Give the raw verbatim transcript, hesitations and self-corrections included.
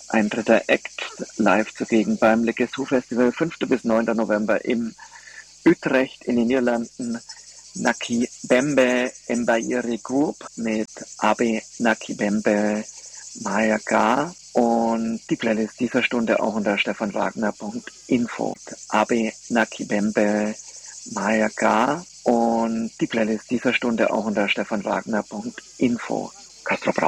ein dritter Act live zugegen beim Legacy Festival, fünfter bis neunter November im Utrecht in den Niederlanden. Naki Bembe Mbairi Group mit Abe Naki Bembe Mayaka und die Playlist dieser Stunde auch unter stefanwagner punkt info. Abe Naki Bembe Mayaka und die Playlist dieser Stunde auch unter stefanwagner punkt info. Castro